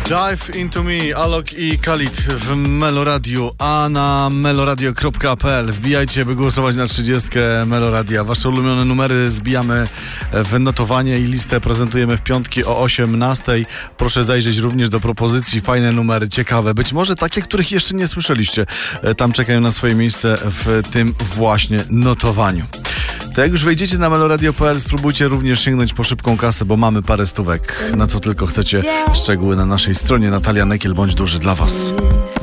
Dive Into Me, Alok i Khalid w Meloradiu, a na meloradio.pl wbijajcie, by głosować na 30 Meloradia. Wasze ulubione numery zbijamy w notowanie i listę prezentujemy w piątki o 18:00. Proszę zajrzeć również do propozycji, fajne numery, ciekawe, być może takie, których jeszcze nie słyszeliście. Tam czekają na swoje miejsce w tym właśnie notowaniu. To jak już wejdziecie na meloradio.pl, spróbujcie również sięgnąć po szybką kasę, bo mamy parę stówek. Na co tylko chcecie. Szczegóły na naszej stronie. Natalia Nekiel, bądź duży dla was.